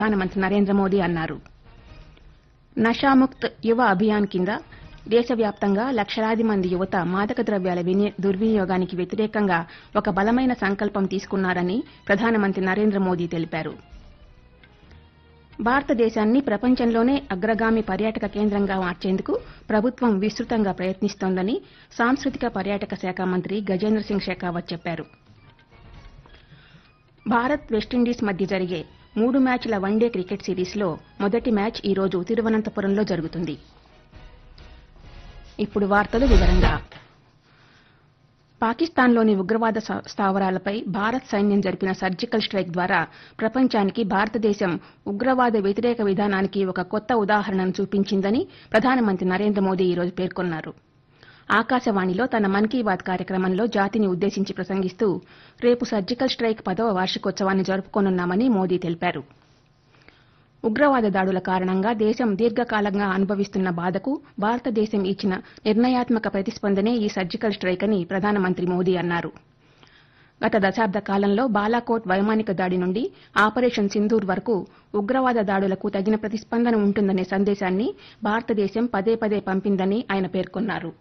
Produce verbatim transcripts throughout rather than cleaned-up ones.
ప్రధానమంత్రి నరేంద్ర మోదీ అన్నారు. నషాముక్త్ యువ అభియాన్ కింద దేశవ్యాప్తంగా లక్షలాది మంది యువత మాదక ద్రవ్యాల దుర్వినియోగానికి వ్యతిరేకంగా ఒక బలమైన సంకల్పం తీసుకున్నారని ప్రధానమంత్రి నరేంద్ర మోదీ తెలిపారు. భారతదేశాన్ని ప్రపంచంలోనే అగ్రగామి పర్యాటక కేంద్రంగా మార్చేందుకు ప్రభుత్వం విస్తృతంగా ప్రయత్నిస్తోందని సాంస్కృతిక పర్యాటక శాఖ మంత్రి గజేంద్ర సింగ్ షెకావత్ చెప్పారు. భారత్ వెస్టిండీస్ మధ్య జరిగే మూడు మ్యాచ్ల వన్డే క్రికెట్ సిరీస్లో మొదటి మ్యాచ్ ఈ రోజు తిరువనంతపురంలో జరుగుతుంది. ఇప్పుడు వార్తలు వివరంగా. పాకిస్తాన్లోని ఉగ్రవాద స్థావరాలపై భారత్ సైన్యం జరిపిన సర్జికల్ స్ట్రైక్ ద్వారా ప్రపంచానికి భారతదేశం ఉగ్రవాద వ్యతిరేక విధానానికి ఒక కొత్త ఉదాహరణను చూపించిందని ప్రధానమంత్రి నరేంద్ర మోదీ ఈ రోజు పేర్కొన్నారు. ఆకాశవాణిలో తన మన్ కీ బాత్ కార్యక్రమంలో జాతిని ఉద్దేశించి ప్రసంగిస్తూ రేపు సర్జికల్ స్ట్రైక్ పదవ వార్షికోత్సవాన్ని జరుపుకోనున్నామని మోదీ తెలిపారు. ఉగ్రవాద దాడుల కారణంగా దేశం దీర్ఘకాలంగా అనుభవిస్తున్న బాధకు భారతదేశం ఇచ్చిన నిర్ణయాత్మక ప్రతిస్పందనే ఈ సర్జికల్ స్ట్రైక్ అని ప్రధానమంత్రి మోదీ అన్నారు. గత దశాబ్ద కాలంలో బాలాకోట్ వైమానిక దాడి నుండి ఆపరేషన్ సింధూర్ వరకు ఉగ్రవాద దాడులకు తగిన ప్రతిస్పందన ఉంటుందనే సందేశాన్ని భారతదేశం పదే పదే పంపిందని ఆయన పేర్కొన్నారు.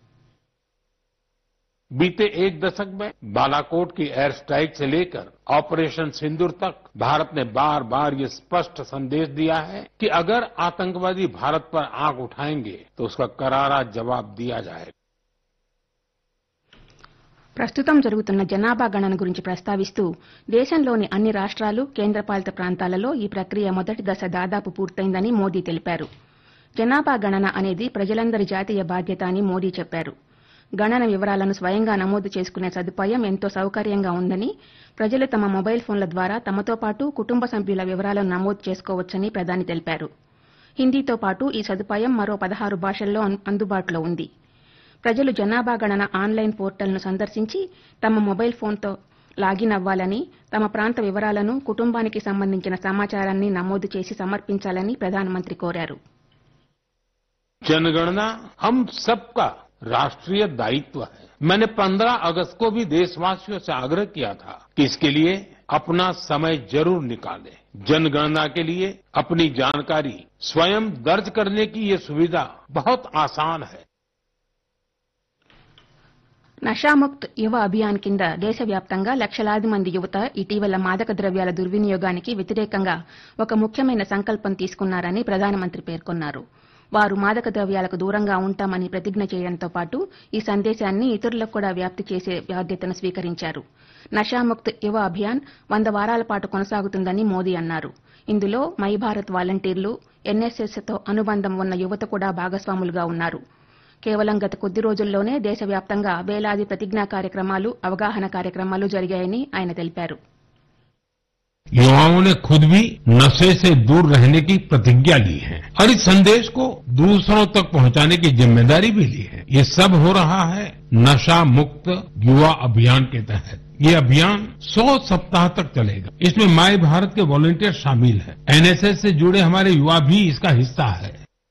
बीते एक दशक में बालाकोट की एयर स्ट्राइक से लेकर ऑपरेशन सिंदूर तक भारत ने बार बार ये स्पष्ट संदेश दिया है कि अगर आतंकवादी भारत पर आंख उठाएंगे तो उसका करारा जवाब दिया जाएगा. ప్రస్తుతం జరుగుతున్న జనాభా గణన గురించి ప్రస్తావిస్తూ దేశంలోని అన్ని రాష్ట్రాలు కేంద్రపాలిత ప్రాంతాలలో ఈ ప్రక్రియ మొదటి దశ దాదాపు పూర్తయిందని మోదీ తెలిపారు. జనాభా గణన అనేది ప్రజలందరి జాతీయ బాధ్యత అని మోదీ చెప్పారు. గణన వివరాలను స్వయంగా నమోదు చేసుకునే సదుపాయం ఎంతో సౌకర్యంగా ఉందని, ప్రజలు తమ మొబైల్ ఫోన్ల ద్వారా తమతో పాటు కుటుంబ సభ్యుల వివరాలను నమోదు చేసుకోవచ్చని ప్రధాని తెలిపారు. హిందీతో పాటు ఈ సదుపాయం మరో పదహారు భాషల్లో అందుబాటులో ఉంది. ప్రజలు జనాభా గణన ఆన్లైన్ పోర్టల్ను సందర్శించి తమ మొబైల్ ఫోన్తో లాగిన్ అవ్వాలని, తమ ప్రాంత వివరాలను, కుటుంబానికి సంబంధించిన సమాచారాన్ని నమోదు చేసి సమర్పించాలని ప్రధానమంత్రి కోరారు. जनगणना हम सबका राष्ट्रीय दायित्व है. मैंने पंद्रह अगस्त को भी देशवासियों से आग्रह किया था कि इसके लिए अपना समय जरूर निकालें. जनगणना के लिए अपनी जानकारी स्वयं दर्ज करने की ये सुविधा बहुत आसान है. నషాముక్త్ యువ అభియాన్ కింద దేశవ్యాప్తంగా లక్షలాది మంది యువత ఇటీవల మాదక ద్రవ్యాల దుర్వినియోగానికి వ్యతిరేకంగా ఒక ముఖ్యమైన సంకల్పం తీసుకున్నారని ప్రధానమంత్రి పేర్కొన్నారు. వారు మాదక ద్రవ్యాలకు దూరంగా ఉంటామని ప్రతిజ్ఞ చేయడంతో పాటు ఈ సందేశాన్ని ఇతరులకు కూడా వ్యాప్తి చేసే బాధ్యతను స్వీకరించారు. నషాముక్త్ యువ అభియాన్ వంద వారాల పాటు కొనసాగుతుందని మోదీ అన్నారు. ఇందులో మై భారత్ వాలంటీర్లు, ఎన్ఎస్ఎస్తో అనుబంధం ఉన్న యువత కూడా భాగస్వాములుగా ఉన్నారు. కేవలం గత కొద్ది రోజుల్లోనే దేశవ్యాప్తంగా వేలాది ప్రతిజ్ఞా కార్యక్రమాలు, అవగాహన కార్యక్రమాలు జరిగాయని ఆయన తెలిపారు. युवाओं ने खुद भी नशे से दूर रहने की प्रतिज्ञा ली है और इस संदेश को दूसरों तक पहुंचाने की जिम्मेदारी भी ली है. ये सब हो रहा है नशा मुक्त युवा अभियान के तहत. ये अभियान सौ सप्ताह तक चलेगा. इसमें माय भारत के वॉलंटियर शामिल हैं. एनएसएस से जुड़े हमारे युवा भी इसका हिस्सा है.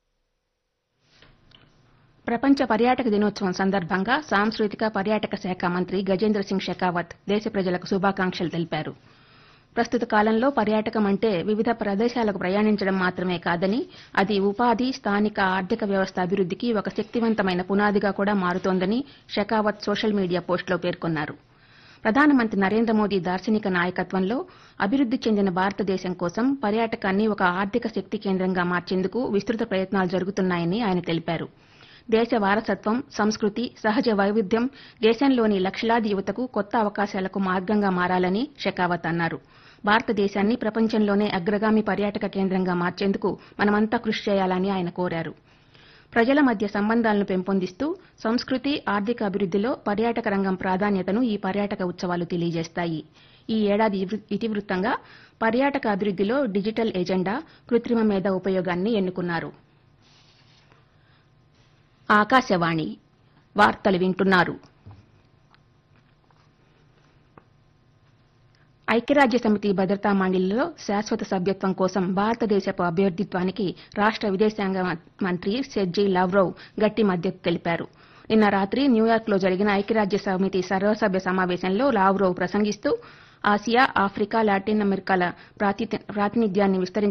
ప్రపంచ పర్యాటక దినోత్సవం సందర్భంగా సాంస్కృతిక పర్యాటక శాఖ మంత్రి గజేంద్ర సింగ్ షెకావత్ దేశ ప్రజలకు శుభాకాంక్షలు తెలిపారు. ప్రస్తుత కాలంలో పర్యాటకం అంటే వివిధ ప్రదేశాలకు ప్రయాణించడం మాత్రమే కాదని, అది ఉపాధి, స్థానిక ఆర్థిక వ్యవస్థ అభివృద్దికి ఒక శక్తివంతమైన పునాదిగా కూడా మారుతోందని షెకావత్ సోషల్ మీడియా పోస్టులో పేర్కొన్నారు. ప్రధానమంత్రి నరేంద్ర మోదీ దార్శనిక నాయకత్వంలో అభివృద్ది చెందిన భారతదేశం కోసం పర్యాటకాన్ని ఒక ఆర్థిక శక్తి కేంద్రంగా మార్చేందుకు విస్తృత ప్రయత్నాలు జరుగుతున్నాయని ఆయన తెలిపారు. దేశ వారసత్వం, సంస్కృతి, సహజ వైవిధ్యం దేశంలోని లక్షలాది యువతకు కొత్త అవకాశాలకు మార్గంగా మారాలని షెకావత్ అన్నారు. భారతదేశాన్ని ప్రపంచంలోనే అగ్రగామి పర్యాటక కేంద్రంగా మార్చేందుకు మనమంతా కృషి చేయాలని ఆయన కోరారు. ప్రజల మధ్య సంబంధాలను పెంపొందిస్తూ సంస్కృతి, ఆర్థిక అభివృద్దిలో పర్యాటక రంగం ప్రాధాన్యతను ఈ పర్యాటక ఉత్సవాలు తెలియజేస్తాయి. ఈ ఏడాది ఇతివృత్తంగా పర్యాటక అభివృద్దిలో డిజిటల్ ఎజెండా, కృత్రిమ మేధ ఉపయోగాన్ని ఎన్నుకున్నారు. ఆకాశవాణి వార్తలు వింటున్నారు. ఐక్యరాజ్య సమితి భద్రతా మండలిలో శాశ్వత సభ్యత్వం కోసం భారతదేశపు అభ్యర్థిత్వానికి రాష్ట విదేశాంగ మంత్రి సెర్జీ లావ్రోవ్ గట్టి మద్దతు తెలిపారు. నిన్న రాత్రి న్యూయార్క్లో జరిగిన ఐక్యరాజ్య సమితి సర్వసభ్య సమావేశంలో లావ్రోవ్ ప్రసంగిస్తూ ఆసియా ఆఫ్రికా లాటిన్ అమెరికాల ప్రాతి- ప్రాతినిధ్యాన్ని విస్తరించ